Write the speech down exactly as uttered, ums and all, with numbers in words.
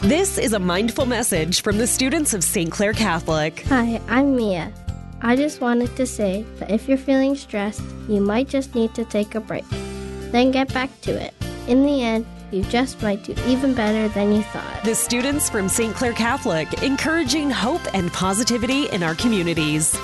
This is a mindful message from the students of Saint Clair Catholic. Hi, I'm Mia. I just wanted to say that if you're feeling stressed, you might just need to take a break. Then get back to it. In the end, you just might do even better than you thought. The students from Saint Clair Catholic, encouraging hope and positivity in our communities.